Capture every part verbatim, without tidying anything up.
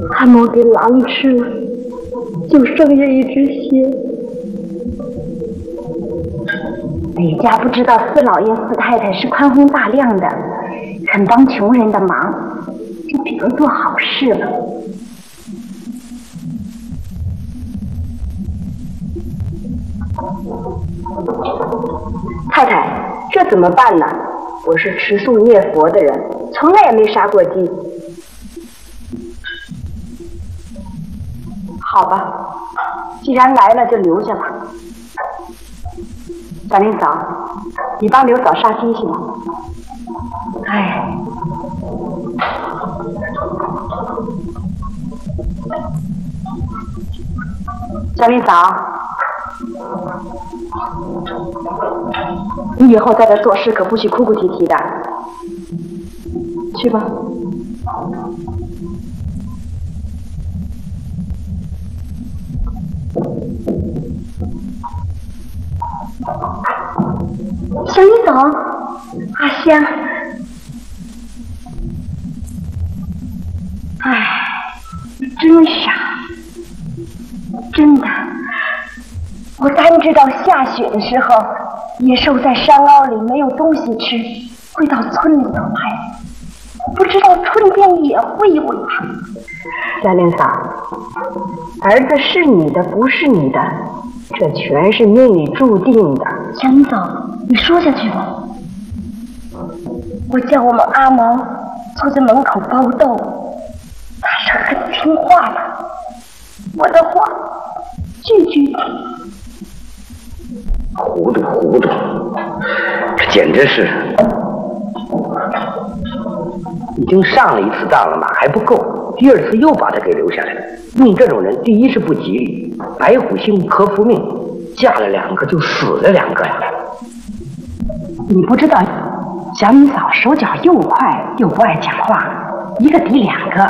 还没给狼吃了，就剩下一只蝎。李家不知道四老爷四太太是宽宏大量的，肯帮穷人的忙，就别做好事了。太太，这怎么办呢？我是吃素念佛的人，从来也没杀过鸡。好吧，既然来了就留下吧。小林嫂，你帮刘嫂杀鸡去吧。哎，小林嫂，你以后在这做事可不许哭哭啼啼的，去吧。小李嫂，阿香，唉，真傻，真的。我单知道下雪的时候，野兽在山坳里没有东西吃，会到村里头来。不知道春天也会有呀。小林嫂，儿子是你的不是你的，这全是命里注定的。小林嫂，你说下去吧。我叫我们阿毛坐在门口包豆，他是很听话的，我的话句句听。 糊涂糊涂，这简直是已经上了一次当了嘛，还不够，第二次又把他给留下来了。你这种人，第一是不吉利，白虎星克夫命，嫁了两个就死了两个呀。 你不知道，小李嫂手脚又快又不爱讲话，一个抵两个。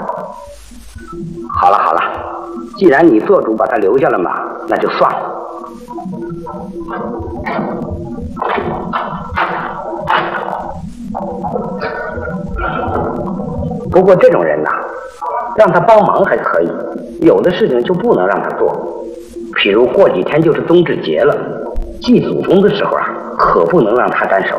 好了好了，既然你做主把他留下了嘛，那就算了。不过这种人呐、啊，让他帮忙还可以，有的事情就不能让他做。譬如过几天就是冬至节了，祭祖宗的时候啊，可不能让他沾手。